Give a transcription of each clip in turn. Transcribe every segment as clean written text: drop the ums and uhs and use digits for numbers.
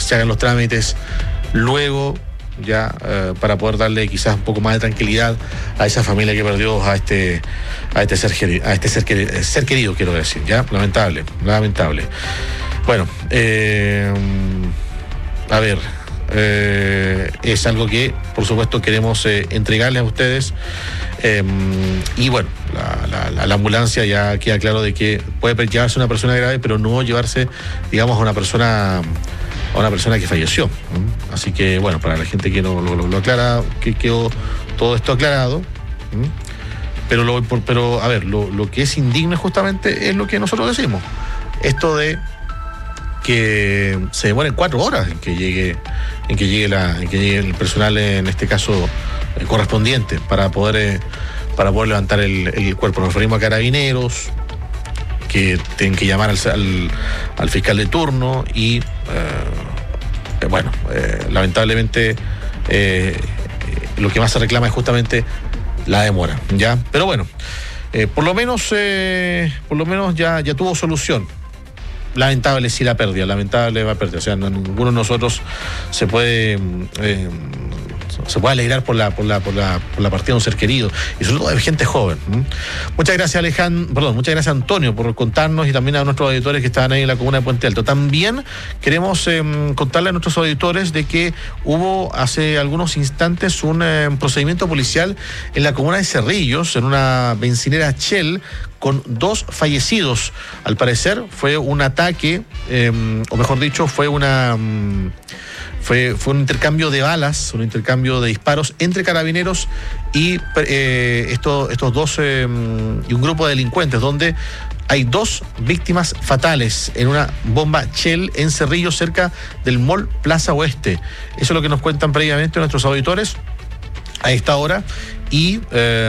se hagan los trámites luego, ya para poder darle quizás un poco más de tranquilidad a esa familia que perdió a este ser querido, quiero decir, ya, lamentable. Bueno, a ver, es algo que por supuesto queremos entregarles a ustedes, y bueno, la ambulancia ya queda claro de que puede llevarse una persona grave, pero no llevarse, digamos, a una persona que falleció. Así que bueno, para la gente que no lo aclara, que quedó todo esto aclarado. Pero a ver, lo que es indigno justamente es lo que nosotros decimos, esto de que se demoren 4 horas en que llegue el personal, en este caso correspondiente, para poder levantar el cuerpo. Nos referimos a carabineros que tienen que llamar al fiscal de turno y bueno, lamentablemente lo que más se reclama es justamente la demora, ¿ya? Pero bueno, por lo menos ya tuvo solución. Lamentable sí la pérdida, o sea, ninguno de nosotros se puede alegrar por la partida de un ser querido, y sobre todo de gente joven. Muchas gracias muchas gracias Antonio por contarnos, y también a nuestros auditores que estaban ahí en la comuna de Puente Alto. También queremos contarle a nuestros auditores de que hubo hace algunos instantes un procedimiento policial en la comuna de Cerrillos, en una bencinera Shell, con 2 fallecidos. Al parecer fue un ataque, o mejor dicho, fue un intercambio de balas, un intercambio de disparos entre carabineros y estos dos y un grupo de delincuentes, donde hay 2 víctimas fatales en una bomba Shell en Cerrillos, cerca del Mall Plaza Oeste. Eso es lo que nos cuentan previamente nuestros auditores a esta hora, y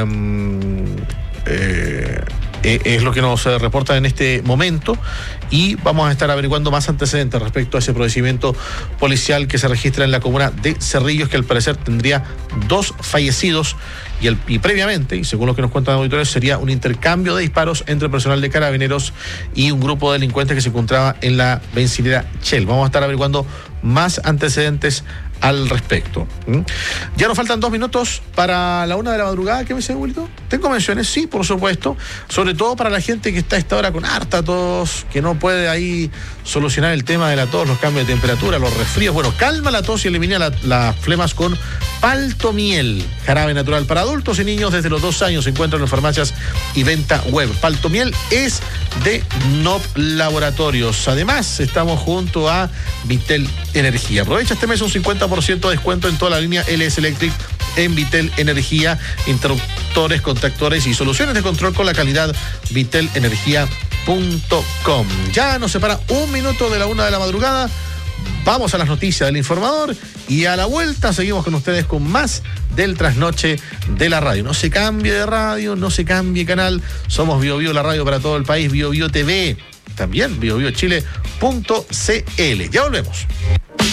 es lo que nos reporta en este momento, y vamos a estar averiguando más antecedentes respecto a ese procedimiento policial que se registra en la comuna de Cerrillos, que al parecer tendría 2 fallecidos, y previamente, y según lo que nos cuentan los auditores, sería un intercambio de disparos entre personal de carabineros y un grupo de delincuentes que se encontraba en la bencinera Shell. Vamos a estar averiguando más antecedentes al respecto. Ya nos faltan 2 minutos para la 1 de la madrugada. ¿Qué me dice, Wilton? ¿Tengo menciones? Sí, por supuesto. Sobre todo para la gente que está a esta hora con harta tos, que no puede ahí solucionar el tema de la tos, los cambios de temperatura, los resfríos. Bueno, calma la tos y elimina las flemas con Paltomiel, jarabe natural para adultos y niños desde los 2 años. Se encuentra en farmacias y venta web. Paltomiel es de NOP Laboratorios. Además, estamos junto a Vitel Energía. Aprovecha este mes un 50% de descuento en toda la línea LS Electric en Vitel Energía, interruptores, contactores y soluciones de control con la calidad vitelenergia.com. Ya nos separa 1 minuto de la 1 de la madrugada. Vamos a las noticias del informador, y a la vuelta seguimos con ustedes con más del Trasnoche de la radio. No se cambie de radio, no se cambie canal. Somos Bio Bio, la radio para todo el país. Bio Bio TV, también biobiochile.cl. Ya volvemos.